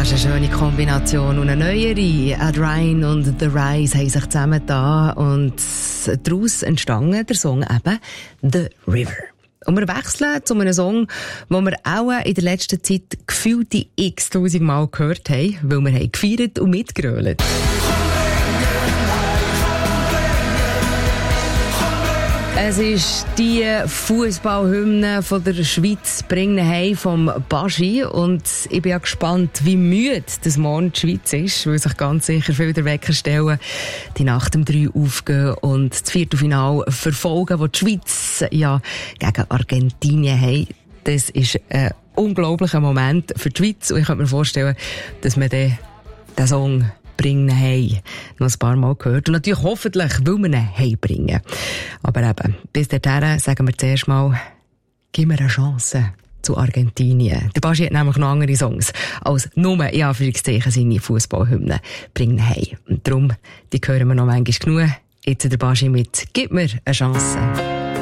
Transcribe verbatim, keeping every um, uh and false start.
Das ist eine schöne Kombination. Und eine neuere, Ad Ryan und The Rise haben sich zusammen da und daraus entstanden der Song eben The River. Und wir wechseln zu einem Song, den wir auch in der letzten Zeit gefühlte x-tausend Mal gehört haben, weil wir haben gefeiert und mitgerölt. Es ist die Fußballhymne von der Schweiz, «Bring ihn heim» vom Baschi. Und ich bin ja gespannt, wie müde das morgen die Schweiz ist, weil sich ganz sicher viele der Wecker stellen, die Nacht um drei aufgehen und das Viertelfinale verfolgen, wo die Schweiz ja gegen Argentinien haben. Das ist ein unglaublicher Moment für die Schweiz. Und ich kann mir vorstellen, dass man den, den Song «Bring ihn heim» noch ein paar Mal gehört. Und natürlich hoffentlich will man ihn heimbringen. Aber eben, bis dahin sagen wir zuerst mal, gib mir eine Chance zu Argentinien. Der Baschi hat nämlich noch andere Songs als nur, in Anführungszeichen, seine Fußballhymnen. «Bring ihn heim». Und darum, die hören wir noch manchmal genug. Jetzt der Baschi mit «Gib mir eine Chance».